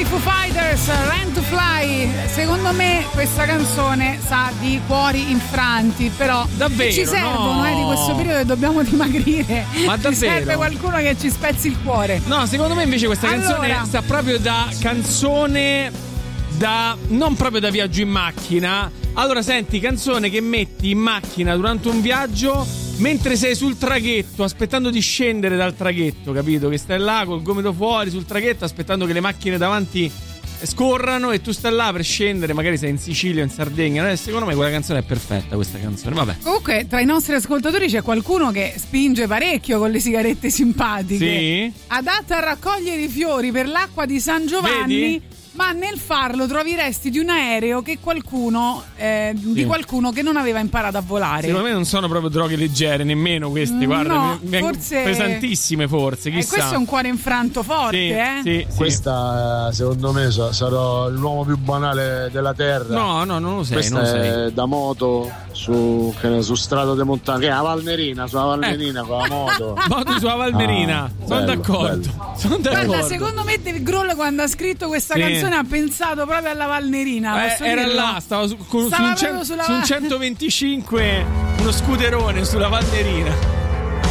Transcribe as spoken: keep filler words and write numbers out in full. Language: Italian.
i Foo Fighters, Learn to Fly. Secondo me questa canzone sa di cuori infranti, però davvero ci servono no. eh, di questo periodo che dobbiamo dimagrire. Ma davvero? Ci serve qualcuno che ci spezzi il cuore. No, secondo me invece questa allora, canzone sta proprio da canzone da non proprio da viaggio in macchina. Allora senti, canzone che metti in macchina durante un viaggio mentre sei sul traghetto, aspettando di scendere dal traghetto, capito? Che stai là col gomito fuori sul traghetto aspettando che le macchine davanti scorrano e tu stai là per scendere, magari sei in Sicilia o in Sardegna. Eh, secondo me quella canzone è perfetta, questa canzone. Vabbè. Comunque tra i nostri ascoltatori c'è qualcuno che spinge parecchio con le sigarette simpatiche. Sì. Adatta a raccogliere i fiori per l'acqua di San Giovanni. Vedi? Ma nel farlo trovi i resti di un aereo che qualcuno eh, sì. di qualcuno che non aveva imparato a volare. Secondo me non sono proprio droghe leggere, nemmeno queste, guarda, no, mi, forse pesantissime forse, chissà. Eh, questo è un cuore infranto forte, sì, eh? Sì, sì. Questa secondo me sarò l'uomo più banale della terra. No, no, non lo sei, Questa non lo è sei. Da moto su, che ne, su Strato de Montana, che è la Valnerina, sulla Valnerina eh. con la moto. Moto sulla Valnerina. Ah, sono bello, d'accordo. Bello. Sono d'accordo. Guarda, secondo me Dave Grohl quando ha scritto questa sì. canzone ha pensato proprio alla Valnerina. Eh, era dirlo? là, stava su, con, stava su, un, sulla... su un centoventicinque, uno scooterone sulla Valnerina.